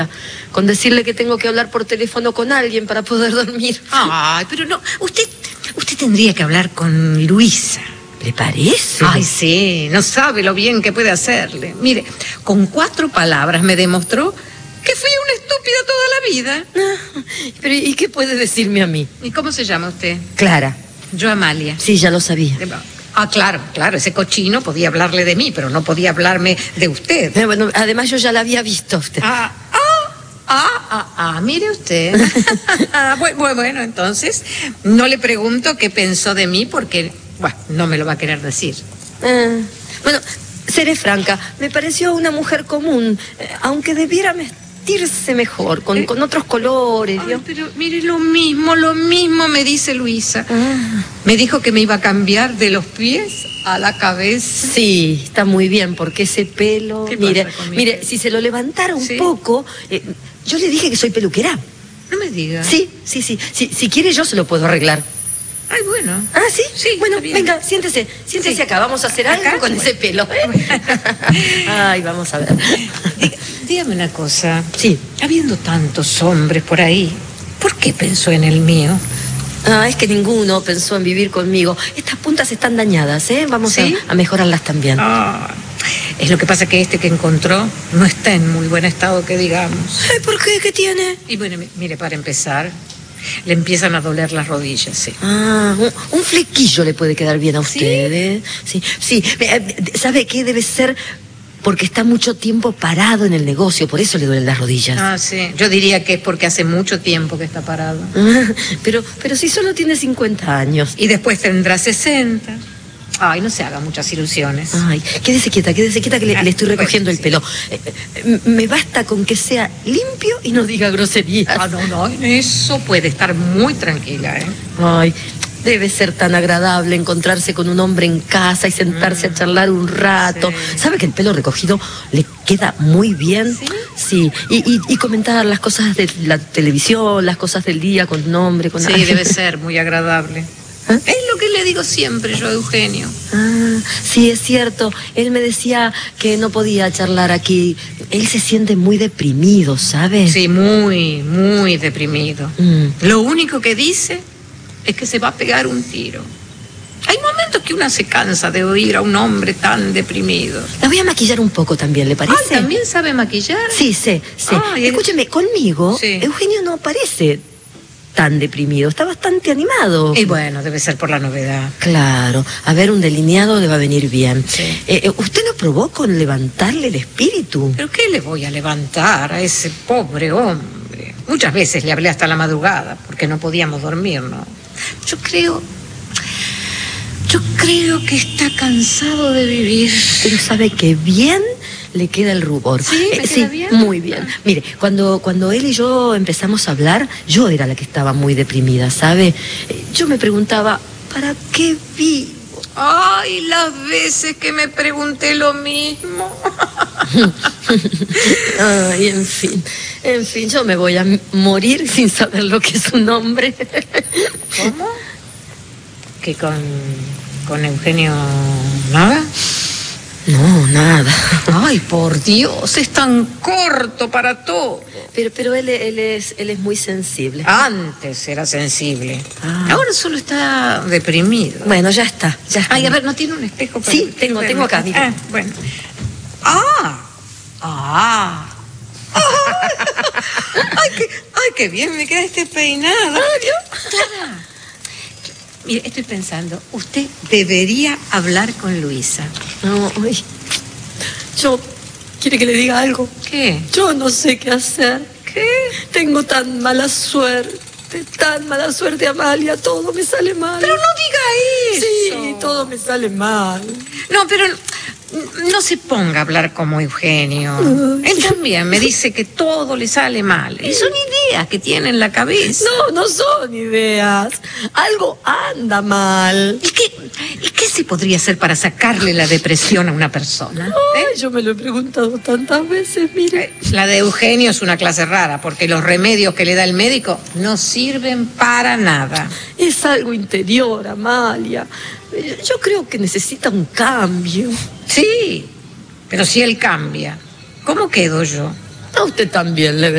con decirle que tengo que hablar por teléfono con alguien para poder dormir. Ay, pero no, usted tendría que hablar con Luisa. ¿Le parece? Ay, sí, no sabe lo bien que puede hacerle. Mire, con 4 palabras me demostró que fui una estúpida toda la vida. Pero ¿y qué puede decirme a mí? ¿Y cómo se llama usted? Clara. Yo, Amalia. Sí, ya lo sabía. Ah, claro, ese cochino podía hablarle de mí, pero no podía hablarme de usted. Bueno, además yo ya la había visto a usted. Mire usted. Bueno, entonces, no le pregunto qué pensó de mí porque, bueno, no me lo va a querer decir. Bueno, seré franca, me pareció una mujer común, aunque debiera vestirse mejor, con otros colores. Ay, pero mire, lo mismo me dice Luisa. Me dijo que me iba a cambiar de los pies a la cabeza. Sí, está muy bien, porque ese pelo... Mire, si se lo levantara un poco... yo le dije que soy peluquera. No me diga. Sí. Si quiere yo se lo puedo arreglar. Ay, bueno. ¿Ah, sí? Sí, bueno, venga, siéntese acá. Vamos a hacer algo con ese pelo. Ay, vamos a ver. Dígame una cosa. Sí. Habiendo tantos hombres por ahí, ¿por qué pensó en el mío? Es que ninguno pensó en vivir conmigo. Estas puntas están dañadas, ¿eh? Vamos a mejorarlas también. Es lo que pasa que este que encontró no está en muy buen estado, que digamos. ¿Por qué? ¿Qué tiene? Y bueno, mire, para empezar, le empiezan a doler las rodillas, sí. Un flequillo le puede quedar bien a usted, ¿eh? Sí. ¿Sabe qué debe ser? Porque está mucho tiempo parado en el negocio, por eso le duelen las rodillas. Sí. Yo diría que es porque hace mucho tiempo que está parado. Pero si solo tiene 50 años. Y después tendrá 60. Ay, no se haga muchas ilusiones. Ay, quédese quieta que le estoy recogiendo el pelo. Me basta con que sea limpio y no diga groserías. No, eso puede estar muy tranquila, ¿eh? Ay, debe ser tan agradable encontrarse con un hombre en casa y sentarse a charlar un rato. Sí. ¿Sabe que el pelo recogido le queda muy bien? Sí. Y comentar las cosas de la televisión, las cosas del día con un hombre, con alguien. Debe ser muy agradable. Es lo que le digo siempre yo a Eugenio. Sí, es cierto. Él me decía que no podía charlar aquí. Él se siente muy deprimido, ¿sabe? Sí, muy, muy deprimido. Lo único que dice es que se va a pegar un tiro. Hay momentos que una se cansa de oír a un hombre tan deprimido. La voy a maquillar un poco también, ¿le parece? ¿También sabe maquillar? Sí. Escúcheme, conmigo, Eugenio no parece tan deprimido, está bastante animado. Y bueno, debe ser por la novedad. Claro, a ver, un delineado le va a venir bien. Sí. ¿Usted no probó con levantarle el espíritu? ¿Pero qué le voy a levantar a ese pobre hombre? Muchas veces le hablé hasta la madrugada, porque no podíamos dormir, ¿no? Yo creo que está cansado de vivir. Pero sabe que bien le queda el rubor. ¿Sí? ¿Me queda bien? Muy bien. Mire, cuando él y yo empezamos a hablar, yo era la que estaba muy deprimida, ¿sabe? Yo me preguntaba, ¿para qué vivo? Ay, las veces que me pregunté lo mismo. Ay, en fin, yo me voy a morir sin saber lo que es un hombre. ¿Cómo? ¿Que con Eugenio nada? No, nada. Ay, por Dios, es tan corto para todo. Pero él es muy sensible. Antes era sensible. Ahora solo está deprimido. Bueno, ya está. Ay, a ver, ¿no tiene un espejo para...? Sí, tengo acá, mire. Bueno. Ay, qué bien me queda este peinado. Clara. Mire, estoy pensando, usted debería hablar con Luisa. No, ¿quiere que le diga algo? ¿Qué? Yo no sé qué hacer. ¿Qué? Tengo tan mala suerte, Amalia, todo me sale mal. Pero no diga eso. Sí, todo me sale mal. No, pero no se ponga a hablar como Eugenio. Él también me dice que todo le sale mal. Y son ideas que tiene en la cabeza. No son ideas. Algo anda mal. ¿Y qué se podría hacer para sacarle la depresión a una persona? Yo me lo he preguntado tantas veces, mire. La de Eugenio es una clase rara, porque los remedios que le da el médico no sirven para nada. Es algo interior, Amalia. Yo creo que necesita un cambio. Sí, pero si él cambia, ¿cómo quedo yo? A usted también le